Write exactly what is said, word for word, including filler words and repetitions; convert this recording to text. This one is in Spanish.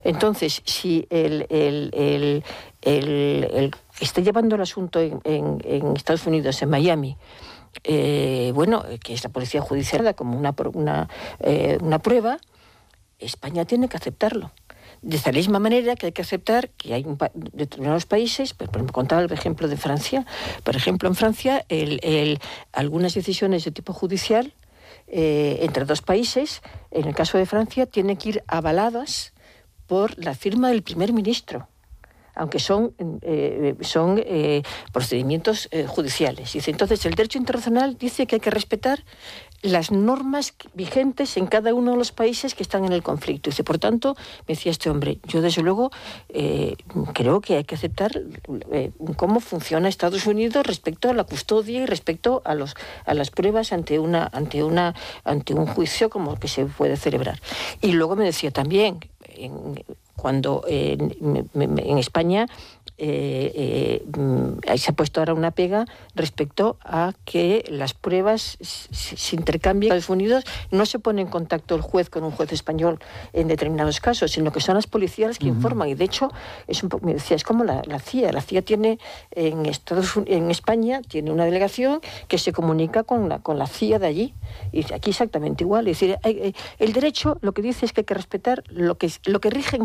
Entonces, si el, el, el, el, el que está llevando el asunto en, en, en Estados Unidos, en Miami, eh, bueno, que es la policía judicial como una, una, eh, una prueba, España tiene que aceptarlo. De esta misma manera que hay que aceptar que hay un pa determinados países, por ejemplo, contaba el ejemplo de Francia, por ejemplo, en Francia, el, el, algunas decisiones de tipo judicial eh, entre dos países, en el caso de Francia, tienen que ir avaladas por la firma del primer ministro, aunque son, eh, son eh, procedimientos eh, judiciales. Dice, entonces, el derecho internacional dice que hay que respetar las normas vigentes en cada uno de los países que están en el conflicto. Dice, por tanto, me decía este hombre, yo desde luego eh, creo que hay que aceptar eh, cómo funciona Estados Unidos respecto a la custodia y respecto a los a las pruebas ante una ante una ante un juicio como el que se puede celebrar. Y luego me decía también, en, cuando eh, en, en España Eh, eh, se ha puesto ahora una pega respecto a que las pruebas se, se intercambien. En Estados Unidos no se pone en contacto el juez con un juez español en determinados casos, sino que son las policías que uh-huh. informan. Y de hecho, es un poco, me decía, es como la, la C I A. La C I A tiene en, Estados, en España tiene una delegación que se comunica con la, con la C I A de allí. Y aquí exactamente igual. Es decir, hay, hay, el derecho lo que dice es que hay que respetar lo que, lo que rige en